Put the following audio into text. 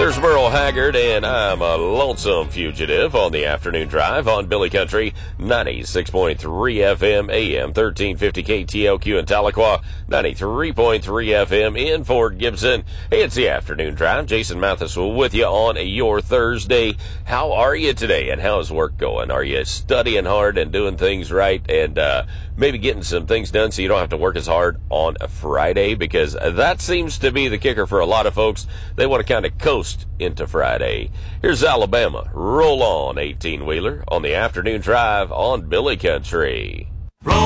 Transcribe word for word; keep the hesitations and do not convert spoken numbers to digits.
There's Merle Haggard, and I'm a lonesome fugitive on the afternoon drive on Billy Country, ninety-six point three F M, A M thirteen fifty K T L Q in Tahlequah, ninety-three point three F M in Fort Gibson. Hey, it's the afternoon drive. Jason Mathis with you on your Thursday. How are you today, and how's work going? Are you studying hard and doing things right, and uh, maybe getting some things done so you don't have to work as hard on a Friday? Because that seems to be the kicker for a lot of folks. They want to kind of coast into Friday. Here's Alabama. Roll on, eighteen-wheeler, on the afternoon drive on Billy Country.